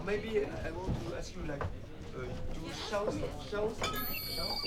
maybe I want to ask you like, do shows?